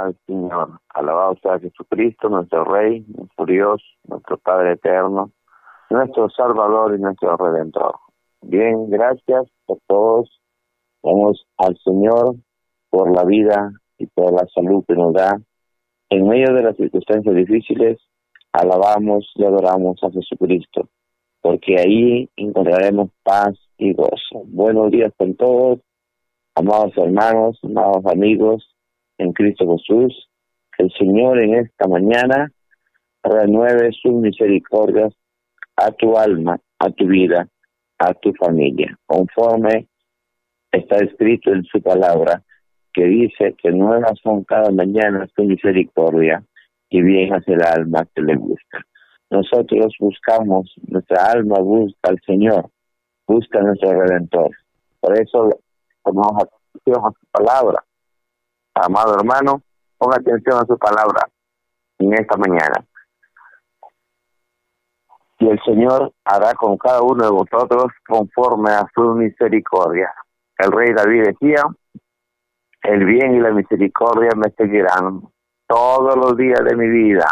al Señor. Alabado sea Jesucristo, nuestro Rey, nuestro Dios, nuestro Padre eterno, nuestro Salvador y nuestro Redentor. Bien, gracias a todos. Vamos al Señor por la vida y por la salud que nos da. En medio de las circunstancias difíciles, alabamos y adoramos a Jesucristo, porque ahí encontraremos paz y gozo. Buenos días con todos, amados hermanos, amados amigos en Cristo Jesús. Que el Señor en esta mañana renueve sus misericordias a tu alma, a tu vida, a tu familia, conforme está escrito en su palabra, que dice que nuevas son cada mañana su misericordia y bien hace el alma que le busca. Nosotros buscamos, nuestra alma busca al Señor, busca a nuestro Redentor. Por eso tomamos atención a su palabra. Amado hermano, ponga atención a su palabra en esta mañana. Y el Señor hará con cada uno de vosotros conforme a su misericordia. El rey David decía: el bien y la misericordia me seguirán todos los días de mi vida,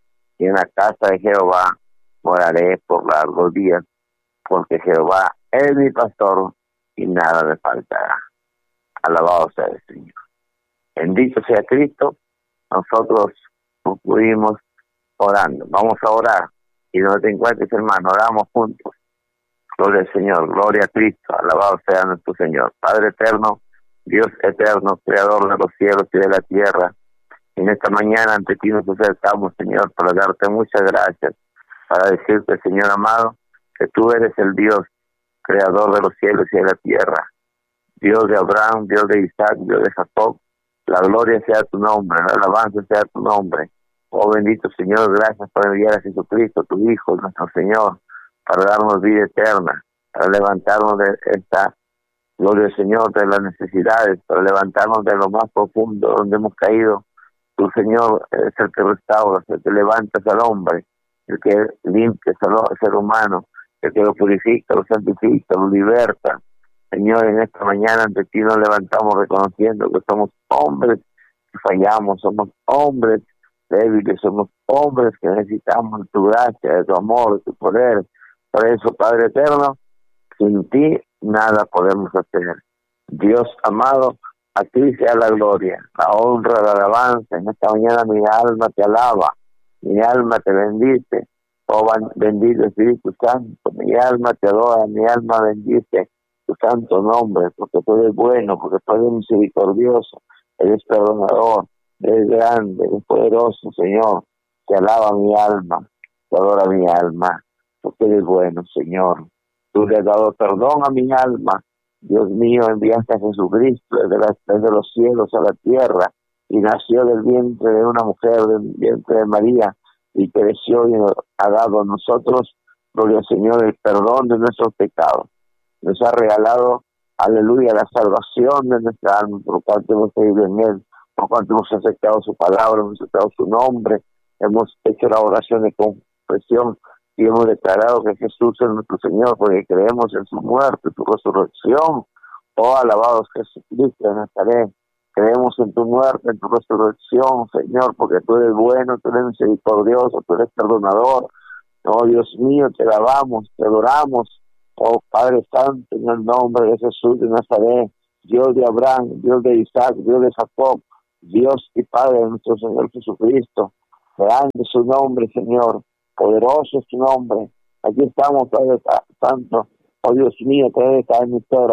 y en la casa de Jehová moraré por largos días, porque Jehová es mi pastor y nada me faltará. Alabado sea el Señor. Bendito sea Cristo. Nosotros concluimos orando. Vamos a orar. Y donde te encuentres, hermano, oramos juntos. Gloria al Señor, gloria a Cristo, alabado sea nuestro Señor. Padre eterno, Dios eterno, creador de los cielos y de la tierra, en esta mañana ante ti nos acercamos, Señor, para darte muchas gracias, para decirte, Señor amado, que tú eres el Dios, creador de los cielos y de la tierra, Dios de Abraham, Dios de Isaac, Dios de Jacob. La gloria sea tu nombre, la alabanza sea tu nombre. Oh bendito Señor, gracias por enviar a Jesucristo, tu Hijo, nuestro Señor, para darnos vida eterna, para levantarnos de esta gloria del Señor, de las necesidades, para levantarnos de lo más profundo donde hemos caído. Tu Señor es el que restaura, el que levanta al hombre, el que limpia al ser humano, el que lo purifica, lo santifica, lo liberta. Señor, en esta mañana ante ti nos levantamos reconociendo que somos hombres que fallamos, somos hombres débiles, somos hombres que necesitamos de tu gracia, de tu amor, de tu poder. Por eso, Padre eterno, sin ti nada podemos hacer. Dios amado, a ti sea la gloria, la honra, la alabanza. En esta mañana mi alma te alaba, mi alma te bendice. Oh bendito Espíritu Santo, mi alma te adora, mi alma bendice tu santo nombre, porque tú eres bueno, porque tú eres misericordioso, eres perdonador, eres grande, eres poderoso, Señor. Te alaba mi alma, te adora mi alma, porque eres bueno, Señor. Tú le has dado perdón a mi alma. Dios mío, enviaste a Jesucristo desde los cielos a la tierra, y nació del vientre de una mujer, del vientre de María, y creció y nos ha dado a nosotros, gloria al Señor, el perdón de nuestros pecados. Nos ha regalado, aleluya, la salvación de nuestra alma, por cuanto hemos creído en Él, por cuanto hemos aceptado su palabra, hemos aceptado su nombre, hemos hecho la oración de confesión y hemos declarado que Jesús es nuestro Señor, porque creemos en su muerte, su resurrección. Oh, alabados Jesucristo de Nazaret, creemos en tu muerte, en tu resurrección, Señor, porque tú eres bueno, tú eres misericordioso, tú eres perdonador. Oh, Dios mío, te alabamos, te adoramos. Oh, Padre Santo, en el nombre de Jesús de Nazaret, Dios de Abraham, Dios de Isaac, Dios de Jacob, Dios y Padre de nuestro Señor Jesucristo. Grande es su nombre, Señor, poderoso es su nombre. Aquí estamos, Padre Santo. Oh, Dios mío, trae esta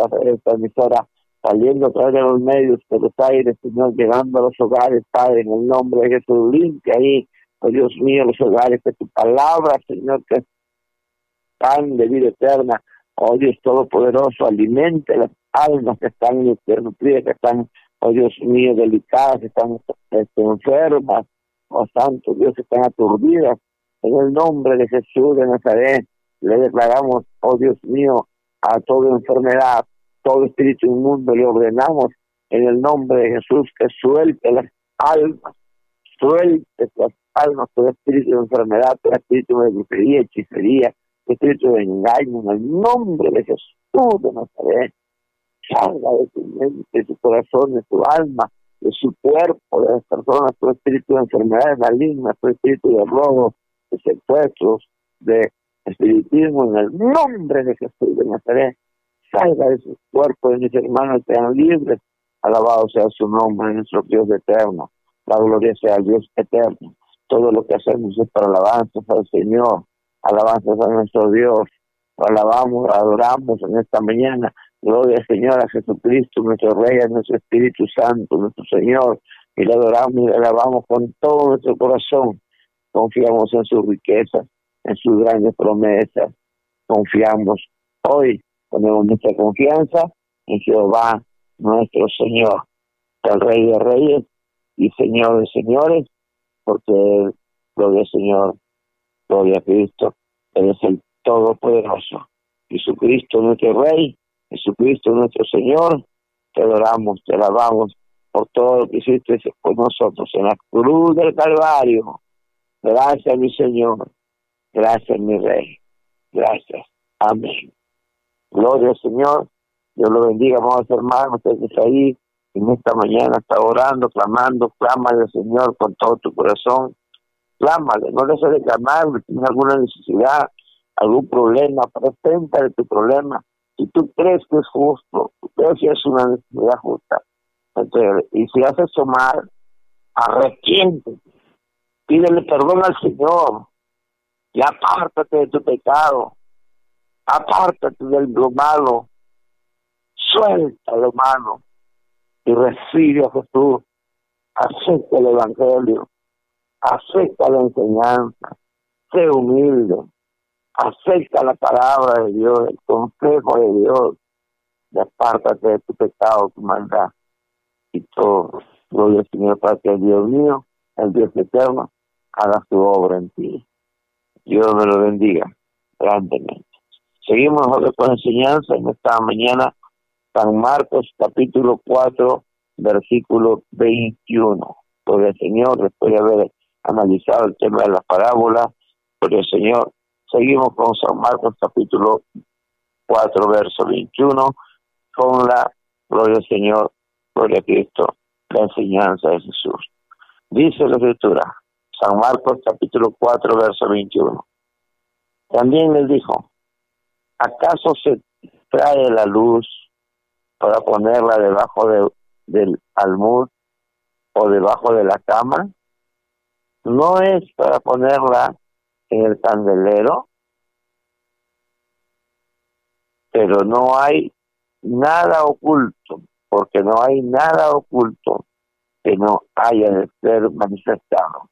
emisora, saliendo a través de los medios, de los aires, Señor, llegando a los hogares, Padre, en el nombre de Jesús. Limpia ahí, oh Dios mío, los hogares, que tu palabra, Señor, que es pan de vida eterna, oh Dios Todopoderoso, alimente las almas que están nutridas, que están, oh Dios mío, delicadas, que están enfermas, oh Santo Dios, que están aturdidas. En el nombre de Jesús de Nazaret, le declaramos, oh Dios mío, a toda enfermedad, todo espíritu inmundo, le ordenamos en el nombre de Jesús que suelte las almas, todo espíritu de enfermedad, todo espíritu de brujería, hechicería, espíritu de engaño, en el nombre de Jesús de Nazaret. Salga de tu mente, de tu corazón, de tu alma, de su cuerpo, de las personas, todo espíritu de enfermedades malignas, todo espíritu de robo, de secuestros, de espiritismo, en el nombre de Jesús de Nazaret, salga de sus cuerpos, de mis hermanos sean libres. Alabado sea su nombre, nuestro Dios eterno. La gloria sea al Dios eterno. Todo lo que hacemos es para alabanzas al Señor, alabanzas a nuestro Dios. Lo alabamos, lo adoramos en esta mañana. Gloria al Señor, a Jesucristo, nuestro Rey, a nuestro Espíritu Santo, nuestro Señor. Y le adoramos y le alabamos con todo nuestro corazón. Confiamos en sus riquezas, en sus grandes promesas. Confiamos. Hoy ponemos nuestra confianza en Jehová, nuestro Señor, el Rey de Reyes y Señor de Señores, porque Él, gloria al Señor, gloria a Cristo, Él es el Todopoderoso. Jesucristo nuestro Rey, Jesucristo nuestro Señor, te adoramos, te alabamos por todo lo que hiciste con nosotros en la cruz del Calvario. Gracias, mi Señor, gracias, mi Rey, gracias, amén. Gloria al Señor, Dios lo bendiga, amados hermanos, ustedes ahí en esta mañana está orando, clamando, clámale al Señor con todo tu corazón, clámale, no dejes de clamarle, tienes alguna necesidad, algún problema, preséntale tu problema. Si tú crees que es justo, tú crees que es una necesidad justa, entonces, y si haces eso mal, arrepiéntete, pídele perdón al Señor y apártate de tu pecado, apártate de lo malo, suelta lo malo y recibe a Jesús, acepta el Evangelio, acepta la enseñanza, sé humilde, acepta la palabra de Dios, el consejo de Dios, y apártate de tu pecado, tu maldad y todo. Gloria al Señor para que el Dios mío, el Dios eterno, haga su obra en ti. Dios me lo bendiga grandemente. Seguimos ahora con la enseñanza en esta mañana, San Marcos capítulo 4, versículo 21. Por el Señor, después de haber analizado el tema de las parábolas, por el Señor, seguimos con San Marcos capítulo 4, verso 21, con la gloria al Señor, gloria a Cristo, la enseñanza de Jesús. Dice la Escritura, San Marcos capítulo 4, verso 21. También les dijo, ¿acaso se trae la luz para ponerla debajo del almud o debajo de la cama? ¿No es para ponerla en el candelero? Pero no hay nada oculto, porque no hay nada oculto que no haya de ser manifestado,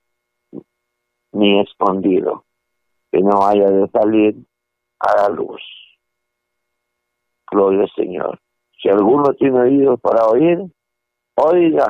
ni escondido, que no haya de salir a la luz. Gloria al Señor. Si alguno tiene oídos para oír, oiga.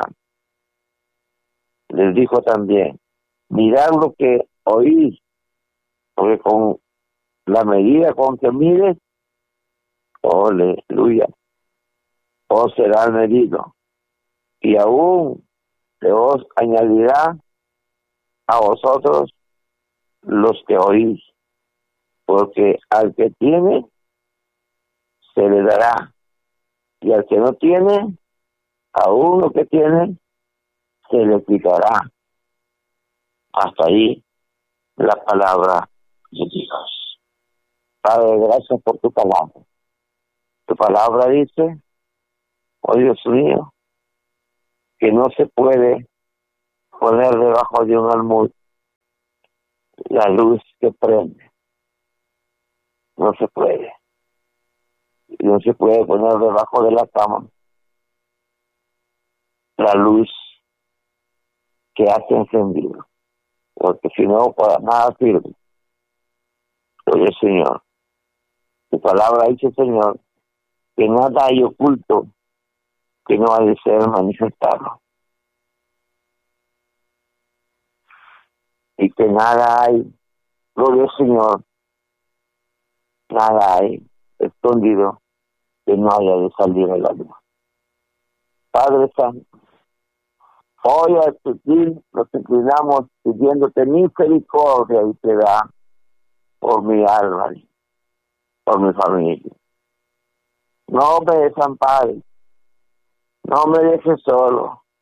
Les dijo también, mirad lo que oís, porque con la medida con que mires, aleluya, os será medido, y aún se os añadirá a vosotros los que oís, porque al que tiene, se le dará, y al que no tiene, aún lo que tiene, se le quitará. Hasta ahí la palabra de Dios. Padre, gracias por tu palabra. Tu palabra dice, oh Dios mío, que no se puede poner debajo de un almud la luz que prende. No se puede. No se puede poner debajo de la cama la luz que hace encendido, porque si no, para nada sirve. Oye, Señor, tu palabra dice, Señor, que nada hay oculto que no ha de ser manifestado, y que nada hay, gloria al Señor, nada hay escondido que no haya de salir a la luz. Padre Santo, hoy a tu fin nos inclinamos pidiéndote misericordia y piedad por mi alma, por mi familia. No me desampares, no me dejes solo,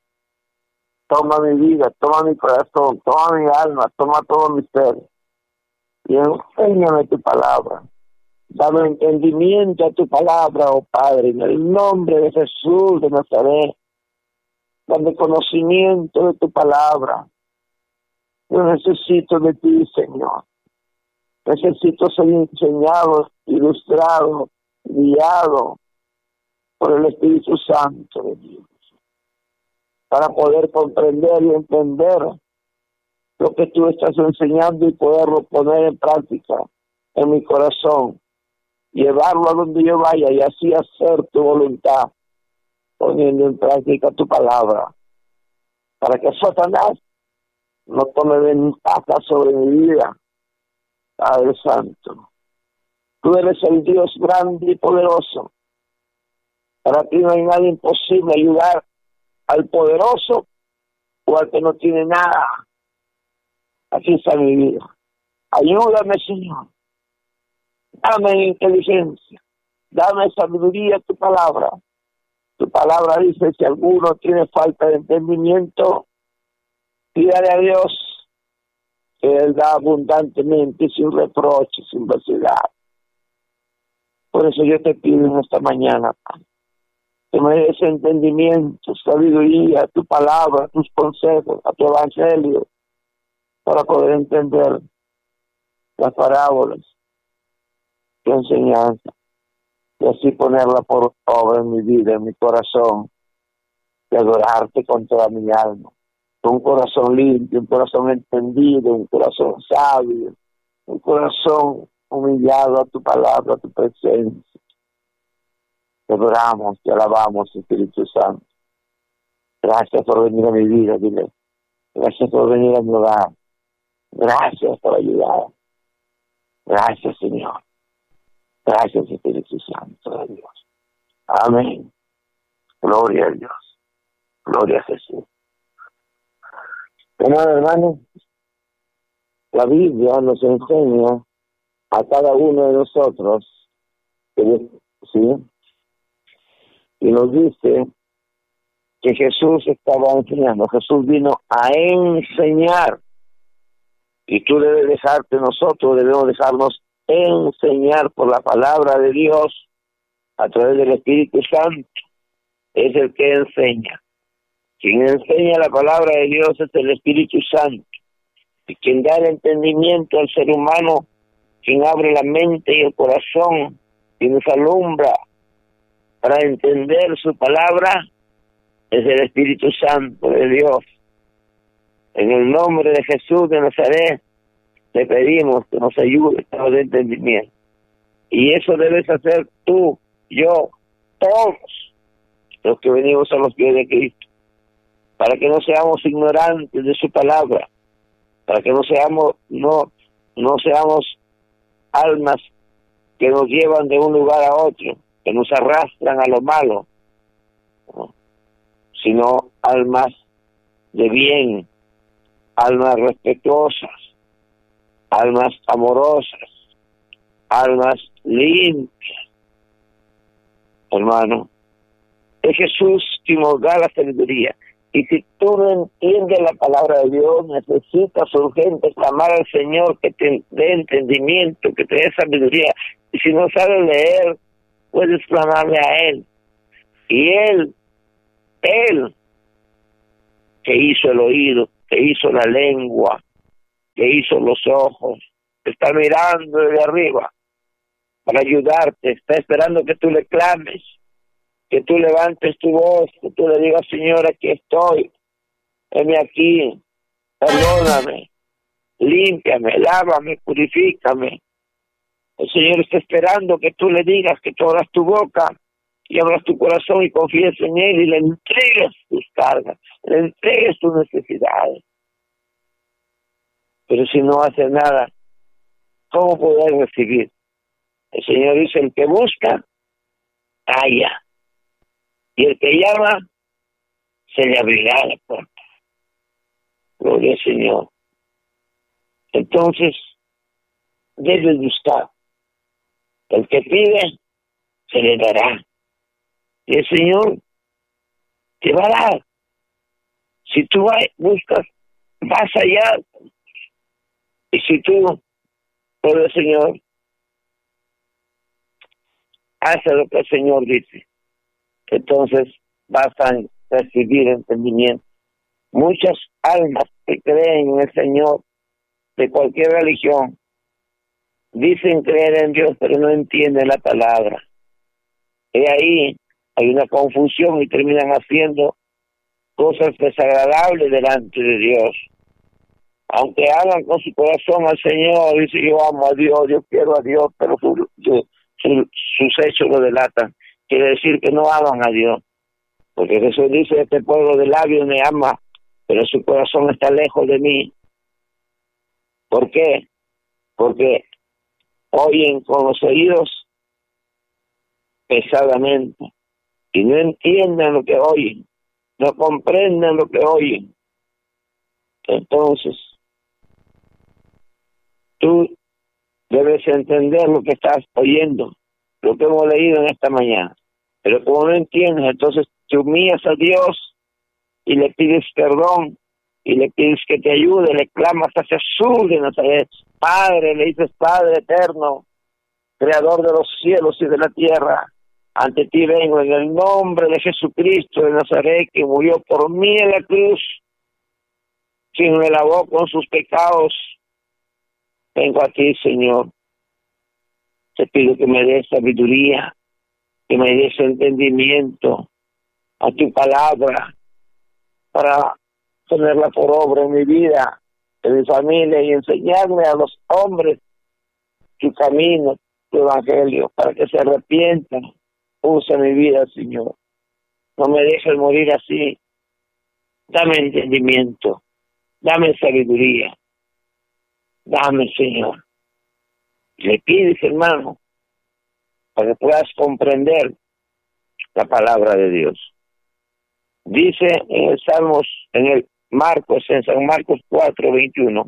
Toma mi vida, toma mi corazón, toma mi alma, toma todo mi ser. Y enséñame tu palabra. Dame entendimiento a tu palabra, oh Padre, en el nombre de Jesús de Nazaret. Dame conocimiento de tu palabra. Yo necesito de ti, Señor. Necesito ser enseñado, ilustrado, guiado por el Espíritu Santo de Dios, para poder comprender y entender lo que tú estás enseñando y poderlo poner en práctica en mi corazón, llevarlo a donde yo vaya y así hacer tu voluntad, poniendo en práctica tu palabra, para que Satanás no tome ventaja sobre mi vida. Padre Santo, tú eres el Dios grande y poderoso. Para ti no hay nada imposible. Ayudar al poderoso o al que no tiene nada. Aquí está mi vida. Ayúdame, Señor. Dame inteligencia. Dame sabiduría a tu palabra. Tu palabra dice, si alguno tiene falta de entendimiento, pídale a Dios, que Él da abundantemente, sin reproche, sin vacidad. Por eso yo te pido en esta mañana, Padre, que me des entendimiento, sabiduría, tu palabra, tus consejos, a tu evangelio, para poder entender las parábolas, tu enseñanza, y así ponerla por obra en mi vida, en mi corazón, y adorarte con toda mi alma. Un corazón limpio, un corazón entendido, un corazón sabio, un corazón humillado a tu palabra, a tu presencia. Te adoramos, te alabamos, Espíritu Santo. Gracias por venir a mi vida, dile. Gracias por venir a mi hogar. Gracias por ayudar. Gracias, Señor. Gracias, Espíritu Santo de Dios. Amén. Gloria a Dios. Gloria a Jesús. Hermano, la Biblia nos enseña a cada uno de nosotros, ¿sí? Y nos dice que Jesús estaba enseñando. Jesús vino a enseñar. Y tú debes dejarte, nosotros debemos dejarnos enseñar por la palabra de Dios a través del Espíritu Santo. Es el que enseña. Quien enseña la palabra de Dios es el Espíritu Santo. Y quien da el entendimiento al ser humano, quien abre la mente y el corazón, quien nos alumbra para entender su palabra, es el Espíritu Santo de Dios. En el nombre de Jesús de Nazaret, te pedimos que nos ayude a el entendimiento. Y eso debes hacer tú, yo, todos los que venimos a los pies de Cristo, para que no seamos ignorantes de su palabra, para que no seamos almas que nos llevan de un lugar a otro, que nos arrastran a lo malo, ¿no? Sino almas de bien, almas respetuosas, almas amorosas, almas limpias. Hermano, es Jesús quien nos da la sabiduría. Y si tú no entiendes la palabra de Dios, necesitas urgente clamar al Señor que te dé entendimiento, que te dé sabiduría. Y si no sabes leer, puedes clamarle a Él. Y Él, que hizo el oído, que hizo la lengua, que hizo los ojos, está mirando desde arriba para ayudarte, está esperando que tú le clames, que tú levantes tu voz, que tú le digas, Señor, aquí estoy, heme aquí, perdóname, límpiame, lávame, purifícame. El Señor está esperando que tú le digas, que tú abras tu boca y abras tu corazón y confíes en Él y le entregues tus cargas, le entregues tus necesidades. Pero si no haces nada, ¿cómo poder recibir? El Señor dice, el que busca, halla. Y el que llama, se le abrirá la puerta. Gloria al Señor. Entonces, debes buscar. El que pide, se le dará. Y el Señor te va a dar. Si tú buscas más allá, y si tú, por el Señor, haces lo que el Señor dice, entonces vas a recibir entendimiento. Muchas almas que creen en el Señor, de cualquier religión, dicen creer en Dios, pero no entienden la palabra. Y ahí hay una confusión y terminan haciendo cosas desagradables delante de Dios. Aunque hagan con su corazón al Señor, dice yo amo a Dios, yo quiero a Dios, pero sus hechos lo delatan. Quiere decir que no aman a Dios. Porque Jesús dice, este pueblo de labios me ama, pero su corazón está lejos de mí. ¿Por qué? Porque oyen con los oídos pesadamente y no entienden lo que oyen, no comprenden lo que oyen. Entonces, tú debes entender lo que estás oyendo, lo que hemos leído en esta mañana. Pero como no entiendes, entonces te humillas a Dios y le pides perdón y le pides que te ayude, le clamas a Jesús de Nazaret. Padre, le dices, Padre eterno, Creador de los cielos y de la tierra, ante ti vengo en el nombre de Jesucristo de Nazaret, que murió por mí en la cruz, quien me lavó con sus pecados. Vengo a ti, Señor. Te pido que me des sabiduría, que me des entendimiento a tu palabra, para ponerla por obra en mi vida, en mi familia, y enseñarme a los hombres tu camino, tu evangelio, para que se arrepientan. Usa mi vida, Señor. No me dejes morir así. Dame entendimiento, dame sabiduría, dame, Señor. Le pides, hermano, para que puedas comprender la palabra de Dios. Dice en el Salmos, en el Marcos, en San Marcos 4:21,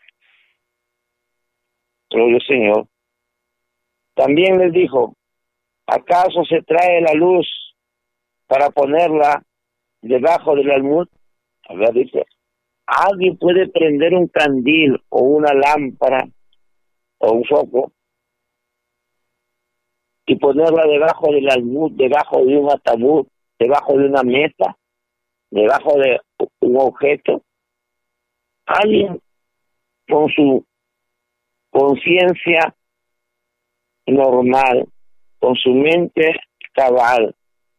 gloria al Señor, también les dijo, ¿acaso se trae la luz para ponerla debajo del almud? A ver, dice, ¿alguien puede prender un candil o una lámpara o un foco y ponerla debajo del almud, debajo de un ataúd, debajo de una mesa, debajo de un objeto? Alguien con su conciencia normal, con su mente cabal,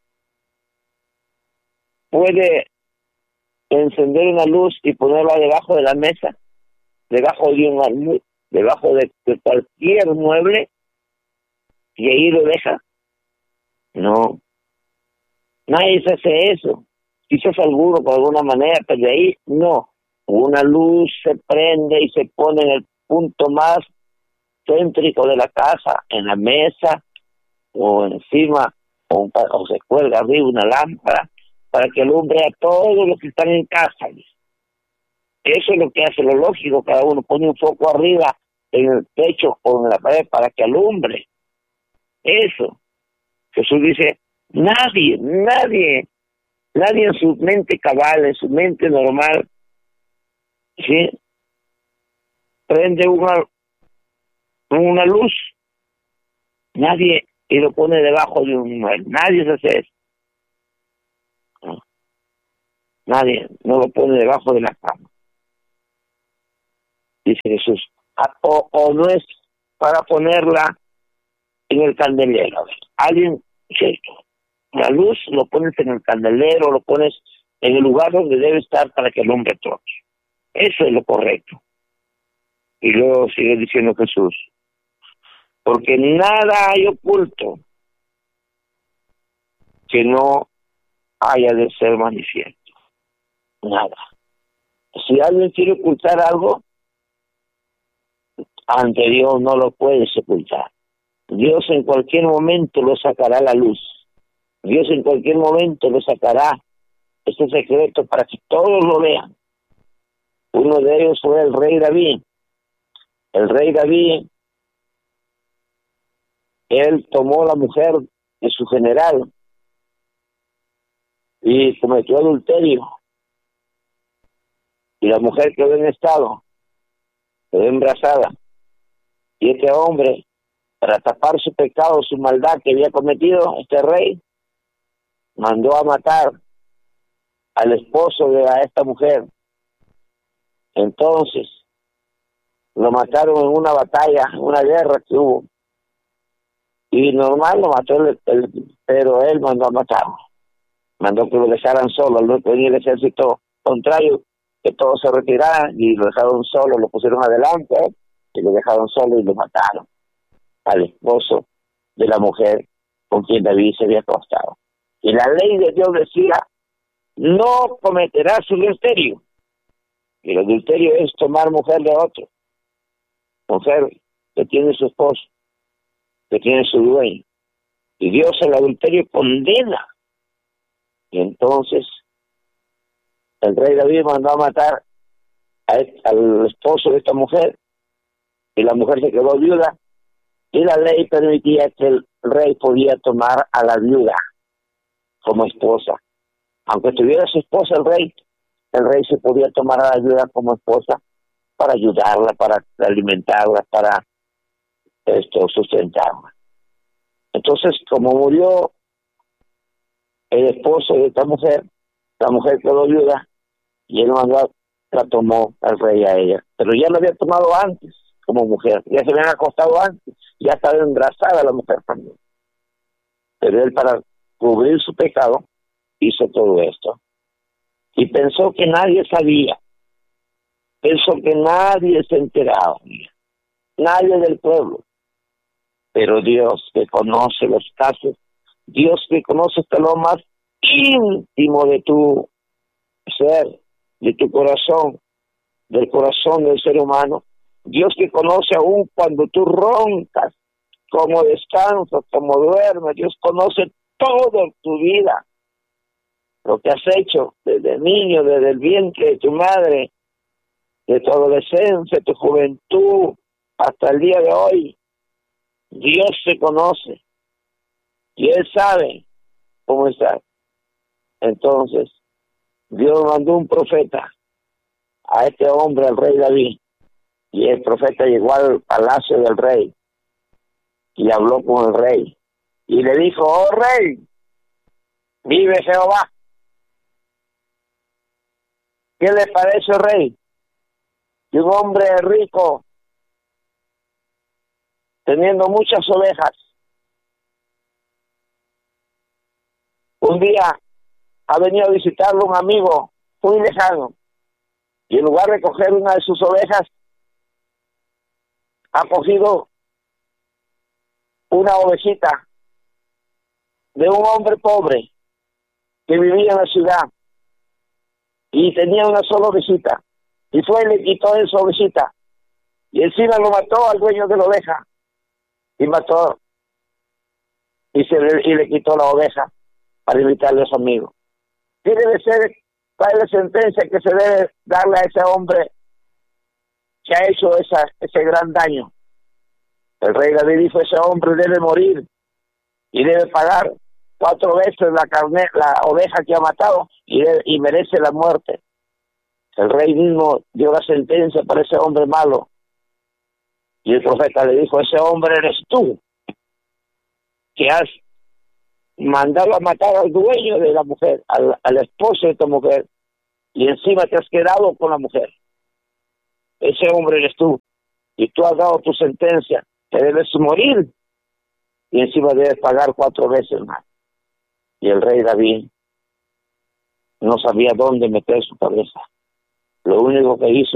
puede encender una luz y ponerla debajo de la mesa, debajo de un almud, debajo de cualquier mueble, y ahí lo deja. No, nadie se hace eso. Quizás alguno por alguna manera, pero de ahí no. Una luz se prende y se pone en el punto más céntrico de la casa, en la mesa o encima, o se cuelga arriba una lámpara para que alumbre a todos los que están en casa. Eso es lo que hace lo lógico. Cada uno pone un foco arriba en el techo o en la pared para que alumbre. Eso. Jesús dice, nadie en su mente cabal, en su mente normal, ¿sí?, prende una luz. Nadie, y lo pone debajo de un mueble. Nadie se hace eso. No. Nadie, no lo pone debajo de la cama. Dice Jesús. O no es para ponerla en el candelero. Alguien, ¿cierto?, la luz lo pones en el candelero, lo pones en el lugar donde debe estar para que alumbre todo. Eso es lo correcto. Y luego sigue diciendo Jesús, porque nada hay oculto que no haya de ser manifiesto. Nada. Si alguien quiere ocultar algo, ante Dios no lo puedes ocultar. Dios en cualquier momento lo sacará a la luz. Dios en cualquier momento lo sacará, este secreto, para que todos lo vean. Uno de ellos fue el rey David. El rey David, él tomó la mujer de su general y cometió adulterio. la mujer quedó en estado, quedó embarazada. Y este hombre, para tapar su pecado, su maldad que había cometido, este rey mandó a matar al esposo de esta mujer. Entonces, lo mataron en una batalla, en una guerra que hubo. Y normal lo mató, pero él mandó a matarlo. Mandó que lo dejaran solo, al no venir el ejército contrario, que todos se retiraran y lo dejaron solo, lo pusieron adelante, y lo dejaron solo y lo mataron al esposo de la mujer con quien David se había acostado. Y la ley de Dios decía, no cometerás adulterio. Y el adulterio es tomar mujer de otro, mujer que tiene su esposo, que tiene su dueño. Y Dios el adulterio condena. Y entonces el rey David mandó a matar al esposo de esta mujer, y la mujer se quedó viuda, y la ley permitía que el rey podía tomar a la viuda como esposa. Aunque tuviera su esposa el rey se podía tomar a la viuda como esposa para ayudarla, para alimentarla, para sustentarla. Entonces, como murió el esposo de esta mujer, la mujer quedó viuda y él la tomó al rey a ella. Pero ya lo había tomado antes como mujer, ya se habían acostado antes, ya estaba embarazada la mujer también. Pero él, para cubrir su pecado, hizo todo esto. Y pensó que nadie sabía, pensó que nadie se enteraba, nadie del pueblo. Pero Dios, que conoce los casos, Dios que conoce hasta lo más íntimo de tu ser, de tu corazón, del corazón del ser humano, Dios que conoce aún cuando tú roncas, cómo descansas, cómo duermes, Dios conoce todo tu vida, lo que has hecho desde niño, desde el vientre de tu madre, de tu adolescencia, tu juventud, hasta el día de hoy. Dios se conoce y Él sabe cómo estás. Entonces, Dios mandó un profeta a este hombre, al rey David, y el profeta llegó al palacio del rey y habló con el rey y le dijo: oh rey, vive Jehová. ¿Qué le parece, rey? Que un hombre rico, teniendo muchas ovejas, un día ha venido a visitarlo un amigo muy lejano, y en lugar de coger una de sus ovejas, ha cogido una ovejita de un hombre pobre que vivía en la ciudad y tenía una sola ovejita, y fue y le quitó esa ovejita, y encima lo mató al dueño de la oveja, y le quitó la oveja para invitarle a su amigo. ¿Qué debe ser? ¿Cuál es la sentencia que se debe darle a ese hombre que ha hecho ese gran daño? El rey David dijo: ese hombre debe morir y debe pagar 4 veces la oveja que ha matado, y merece la muerte. El rey mismo dio la sentencia para ese hombre malo. Y el profeta le dijo: ese hombre eres tú, que has mandado a matar al dueño de la mujer, al esposo de tu mujer, y encima te has quedado con la mujer. Ese hombre eres tú, y tú has dado tu sentencia, que debes morir, y encima debes pagar 4 veces más. Y el rey David no sabía dónde meter su cabeza. Lo único que hizo